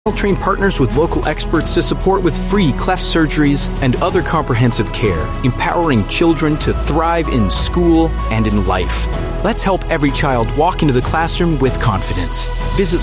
Train partners with local experts to support with free cleft surgeries and other comprehensive care, empowering children to thrive in school and in life. Let's help every child walk into the classroom with confidence. Visit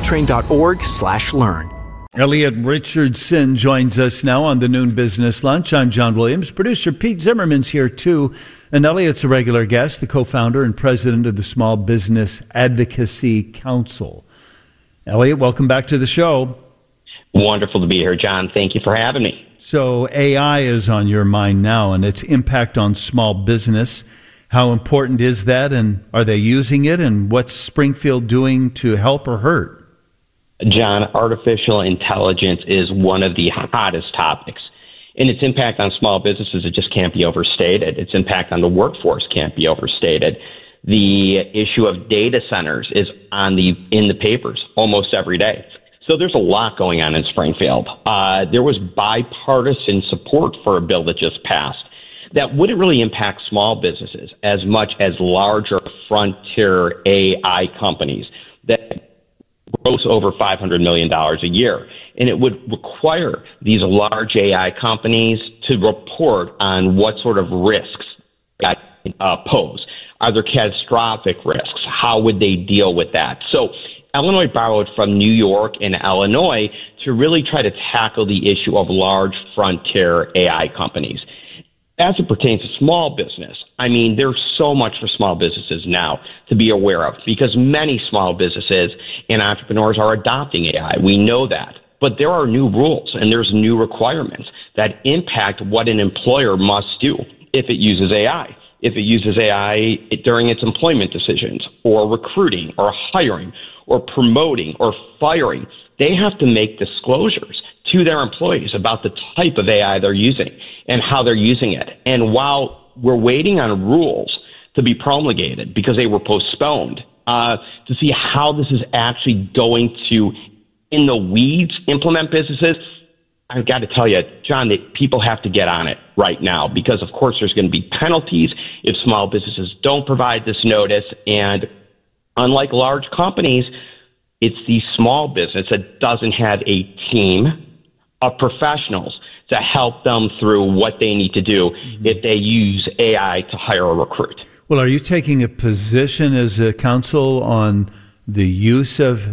smiletrain.org/learn. Elliot Richardson joins us now on the Noon Business Lunch. I'm John Williams. Producer Pete Zimmerman's here too. And Elliot's a regular guest, the co-founder and president of the Small Business Advocacy Council. Elliot, welcome back to the show. Wonderful to be here, John. Thank you for having me. So AI is on your mind now and its impact on small business. How important is that, and are they using it, and what's Springfield doing to help or hurt? John, artificial intelligence is one of the hottest topics. And its impact on small businesses, it just can't be overstated. Its impact on the workforce can't be overstated. The issue of data centers is in the papers almost every day. So there's a lot going on in Springfield. There was bipartisan support for a bill that just passed that wouldn't really impact small businesses as much as larger frontier AI companies that gross over $500 million a year. And it would require these large AI companies to report on what sort of risks that pose. Are there catastrophic risks? How would they deal with that? So Illinois borrowed from New York and Illinois to really try to tackle the issue of large frontier AI companies. As it pertains to small business, I mean, there's so much for small businesses now to be aware of because many small businesses and entrepreneurs are adopting AI. We know that. But there are new rules and there's new requirements that impact what an employer must do if it uses AI. If it uses AI during its employment decisions or recruiting or hiring or promoting or firing, they have to make disclosures to their employees about the type of AI they're using and how they're using it. And while we're waiting on rules to be promulgated because they were postponed to see how this is actually going to, in the weeds, implement businesses, I've got to tell you, John, that people have to get on it right now because, of course, there's going to be penalties if small businesses don't provide this notice. And unlike large companies, it's the small business that doesn't have a team of professionals to help them through what they need to do if they use AI to hire or recruit. Well, are you taking a position as a council on the use of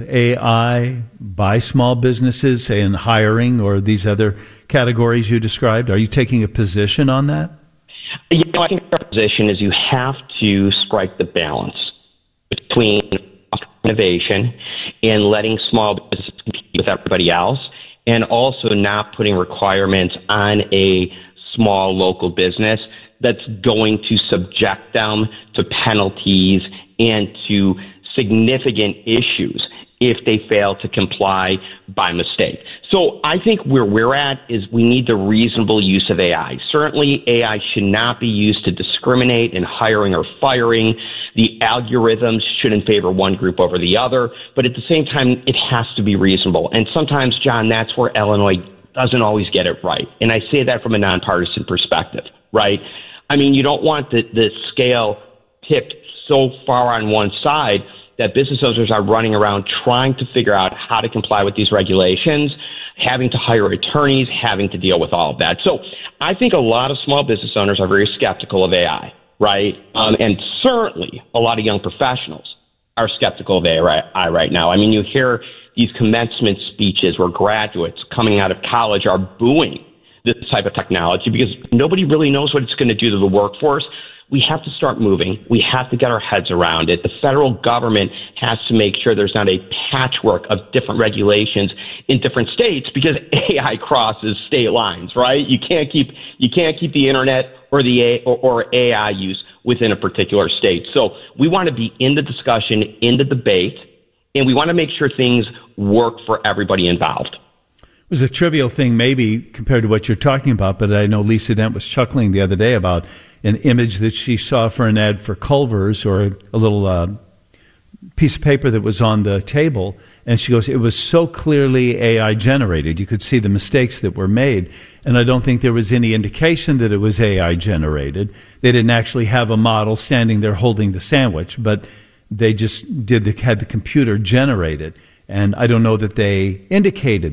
AI by small businesses, say in hiring or these other categories you described? Are you taking a position on that? You know, I think our position is you have to strike the balance between innovation and letting small businesses compete with everybody else, and also not putting requirements on a small local business that's going to subject them to penalties and to significant issues if they fail to comply by mistake. So I think where we're at is we need the reasonable use of AI. Certainly, AI should not be used to discriminate in hiring or firing. The algorithms shouldn't favor one group over the other, but at the same time, it has to be reasonable. And sometimes, John, that's where Illinois doesn't always get it right. And I say that from a nonpartisan perspective, right? I mean, you don't want the scale tipped so far on one side that business owners are running around trying to figure out how to comply with these regulations, having to hire attorneys, having to deal with all of that. So I think a lot of small business owners are very skeptical of AI, right? And certainly a lot of young professionals are skeptical of AI right now. I mean, you hear these commencement speeches where graduates coming out of college are booing this type of technology because nobody really knows what it's going to do to the workforce. We have to start moving. We have to get our heads around it. The federal government has to make sure there's not a patchwork of different regulations in different states because AI crosses state lines, right? You can't keep the internet or or AI use within a particular state. So we want to be in the discussion, in the debate, and we want to make sure things work for everybody involved. It was a trivial thing maybe compared to what you're talking about, but I know Lisa Dent was chuckling the other day about an image that she saw for an ad for Culver's or a little piece of paper that was on the table, and she goes, it was so clearly AI generated. You could see the mistakes that were made, and I don't think there was any indication that it was AI generated. They didn't actually have a model standing there holding the sandwich, but they just had the computer generate it. And I don't know that they indicated